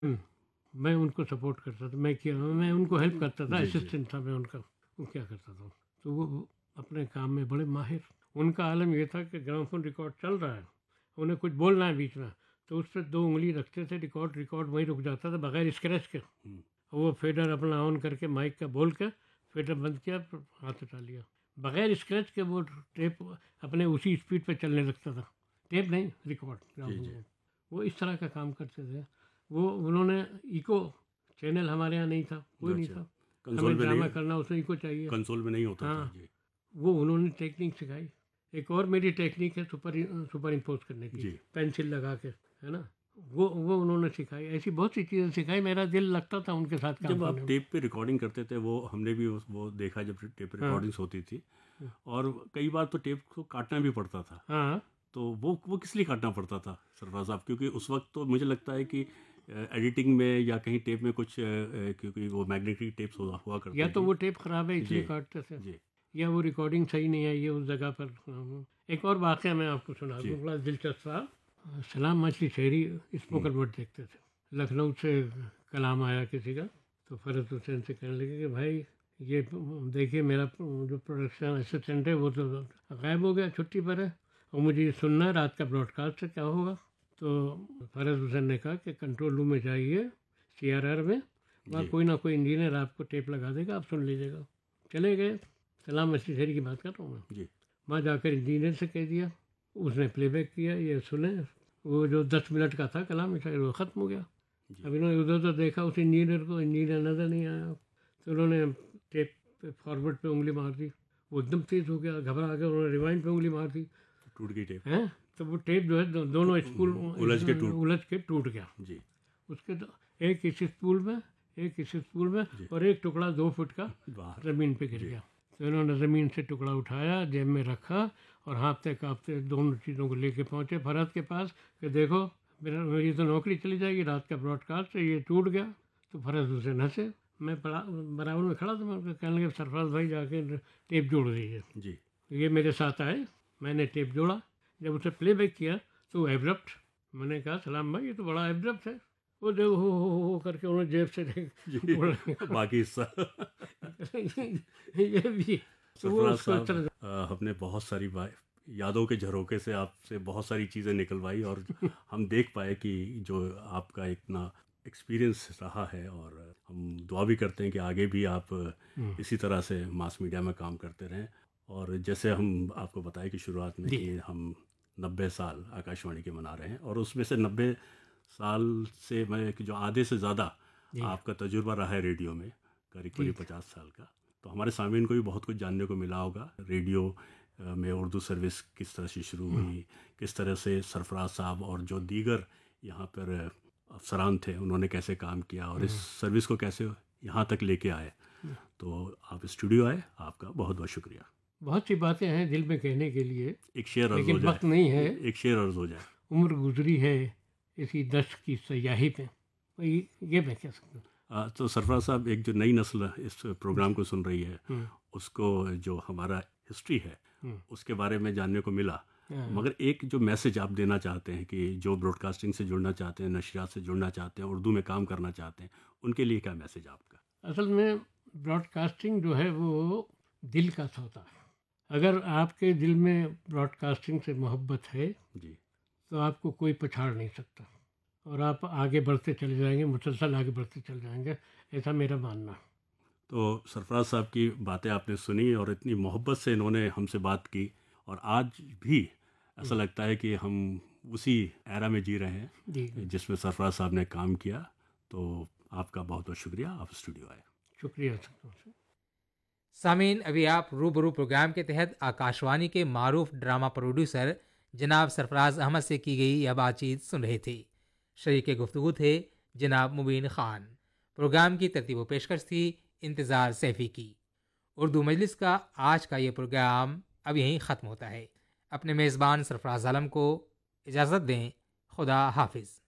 हुँ, मैं उनको सपोर्ट करता था, मैं उनको हेल्प करता था, जी, जी। असिस्टेंट था मैं उनका, वो क्या करता था। तो वो अपने काम में बड़े माहिर। उनका आलम ये था कि ग्रामोफोन रिकॉर्ड चल रहा है, उन्हें कुछ बोलना है बीच में, तो उस पे 2 उँगली रखते थे, रिकॉर्ड वहीं रुक जाता था बगैर स्क्रैच के। हुँ, वो फेडर अपना ऑन करके माइक का बोल के फेडर बंद किया, फिर हाथ उठा लिया। बगैर स्क्रैच के वो टेप अपने उसी स्पीड पे चलने लगता था। टेप नहीं, रिकॉर्ड जी, जी। ग्रामोफोन। वो इस तरह का काम करते थे। वो उन्होंने इको चैनल हमारे यहाँ नहीं था, कोई नहीं अच्छा, था। कंसोल हमें में नहीं ड्रामा करना उसमें इको चाहिए। कंसोल में नहीं होता था। हाँ, जी, वो उन्होंने टेक्निक सिखाई। एक और मेरी टेक्निक है सुपर इम्पोज करने की, जी। पेंसिल लगा के, है ना? वो उन्होंने सिखाई। ऐसी बहुत सी चीज़ें सिखाई, मेरा दिल लगता था उनके साथ काम जब आप करने में। टेप पे रिकॉर्डिंग करते थे, वो हमने भी वो देखा जब टेप हाँ, रिकॉर्डिंग्स होती थी, और कई बार तो टेप को काटना भी पड़ता था। हाँ। तो वो किस लिए काटना पड़ता था सरफराज साहब? क्योंकि उस वक्त तो मुझे लगता है कि एडिटिंग में या कहीं टेप में कुछ क्योंकि वो मैग्नेटिक टेप्स हुआ या करती तो थी। वो टेप खराब है जी, इसलिए काटते थे, जी, या वो रिकॉर्डिंग सही नहीं आई है उस जगह पर। एक और वाक़या मैं आपको सुना जी, दूँ, बड़ा दिलचस्प था। सलाम मछली शहरी हुँ, स्पोकन वर्ड देखते थे। लखनऊ से कलाम आया किसी का, तो फ़रत हुसैन से कहने लगे कि भाई ये देखिए मेरा जो प्रोडक्शन असिस्टेंट है वो तो गायब हो गया, छुट्टी पर है, और मुझे ये सुनना है रात का ब्रॉडकास्ट है, क्या होगा? तो फ़रत हुसैन ने कहा कि कंट्रोल रूम में जाइए, CRR में, वहाँ जी, कोई ना कोई इंजीनियर आपको टेप लगा देगा, आप सुन लीजिएगा। चले गए, सलाम मछली शहरी की बात कर रहा हूँ मैं। जी, वहाँ जाकर इंजीनियर से कह दिया, उसने प्लेबैक किया, ये सुने। वो जो 10 मिनट का था कलाम शायद वो ख़त्म हो गया। जी, अब इन्होंने उधर उधर देखा उस इंजीनियर को, इंजीनियर नज़र नहीं आया। तो उन्होंने टेप पे फॉरवर्ड पे उंगली मार दी, वो एकदम तेज़ हो गया, घबरा गया, उन्होंने रिवाइंड पे उंगली मार दी। टूट गई टेप। हैं, तो वो टेप जो है दोनों स्पूल उलझ के टूट। उलझ के टूट गया। जी, उसके एक इस स्पूल में, एक इस स्पूल में, जी, और एक टुकड़ा 2 फुट का बाहर। ज़मीन पे गिर जी, गया। तो इन्होंने ज़मीन से टुकड़ा उठाया, जेब में रखा, और हाँफते काँपते दोनों चीज़ों को लेके पहुँचे फरहत के पास कि देखो मेरी तो नौकरी चली जाएगी, रात का ब्रॉडकास्ट है, ये टूट गया। तो फरहत हुसैन हंसे। मैं बराबर में खड़ा था, मैं उनको कहने लगे सरफराज भाई जाके टेप जोड़ दीजिए। जी, ये मेरे साथ आए, मैंने टेप जोड़ा। जब उसे प्लेबैक किया तो एब्रप्ट, मैंने कहा सलाम भाई ये तो बड़ा एब्रप्ट है। वो जो हो करके उन्होंने जेब से जी। बोल बाकी हिस्सा। ये भी। तो वो सरफराज उसको साहब, हमने बहुत सारी यादों के झरोखे से आपसे बहुत सारी चीज़ें निकलवाई, और हम देख पाए कि जो आपका इतना एक्सपीरियंस रहा है, और हम दुआ भी करते हैं कि आगे भी आप इसी तरह से मास मीडिया में काम करते रहें। और जैसे हम आपको बताए कि शुरुआत में जी कि हम 90 साल आकाशवाणी के मना रहे हैं, और उसमें से 90 साल से मैं कि जो आधे से ज़्यादा जी आपका तजुर्बा रहा है रेडियो में, करीब जी करीब 50 साल का। तो हमारे सामीन को भी बहुत कुछ जानने को मिला होगा। रेडियो में उर्दू सर्विस किस तरह से शुरू हुई, किस तरह से सरफराज साहब और जो दीगर यहाँ पर अफसरान थे उन्होंने कैसे काम किया, और इस सर्विस को कैसे यहाँ तक लेके आए। तो आप स्टूडियो आए, आपका बहुत बहुत शुक्रिया। बहुत सी बातें हैं दिल में कहने के लिए, एक शेर अर्ज हो लेकिन जाए। वक्त नहीं है। एक शेर अर्ज हो जाए। उम्र गुजरी है इसी दश्त की सयाही पे। ये मैं कह सकता हूँ। तो सरफराज साहब, एक जो नई नस्ल इस प्रोग्राम को सुन रही है, हम्म, उसको जो हमारा हिस्ट्री है हम्म, उसके बारे में जानने को मिला, हाँ। मगर एक जो मैसेज आप देना चाहते हैं कि जो ब्रॉडकास्टिंग से जुड़ना चाहते हैं, नशरियात से जुड़ना चाहते हैं, उर्दू में काम करना चाहते हैं, उनके लिए क्या मैसेज आपका? असल में ब्रॉडकास्टिंग जो है वो दिल का सौदा है। अगर आपके दिल में ब्रॉडकास्टिंग से मोहब्बत है जी, तो आपको कोई पछाड़ नहीं सकता, और आप आगे बढ़ते चले जाएंगे, मुसलसल आगे बढ़ते चले जाएंगे, ऐसा मेरा मानना है। तो सरफराज साहब की बातें आपने सुनी, और इतनी मोहब्बत से इन्होंने हमसे बात की, और आज भी ऐसा लगता है कि हम उसी एरा में जी रहे जी हैं जिसमें सरफराज साहब ने काम किया। तो आपका बहुत बहुत शुक्रिया, आप स्टूडियो आए। शुक्रिया। सामीन, अभी आप रूबरू प्रोग्राम के तहत आकाशवाणी के मारूफ ड्रामा प्रोड्यूसर जनाब सरफराज अहमद से की गई यह बातचीत सुन रहे थे। शरीक गुफ्तगू थे जनाब मुबीन खान। प्रोग्राम की तरतीब पेशकश थी इंतज़ार सैफ़ी की। उर्दू मजलिस का आज का ये प्रोग्राम अब यहीं ख़त्म होता है। अपने मेज़बान सरफराज आलम को इजाज़त दें। खुदा हाफिज़।